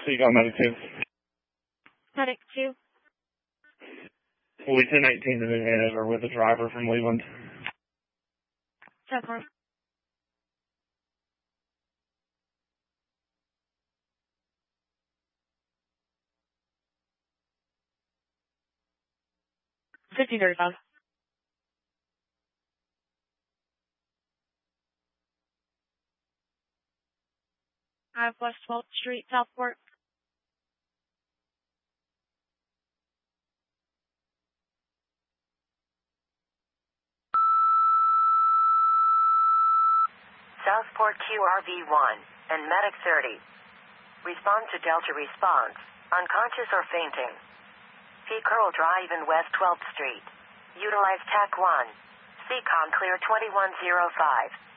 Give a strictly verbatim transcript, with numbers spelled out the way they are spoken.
Seagull ninety-two. Medic two. We ten eighteen to New Hanover with a driver from Leland. ten four. fifteen thirty-five. I have West twelfth Street, Southport. Southport Q R V one and Medic thirty. Respond to Delta response. Unconscious or fainting. P. Curl Drive in West twelfth Street. Utilize T A C one. C COM clear twenty-one oh five.